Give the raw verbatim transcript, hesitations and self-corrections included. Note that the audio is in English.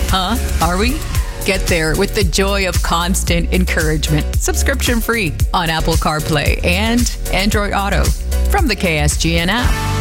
Huh? Are we? Get there with the joy of constant encouragement. Subscription free on Apple CarPlay and Android Auto from the K S G N app.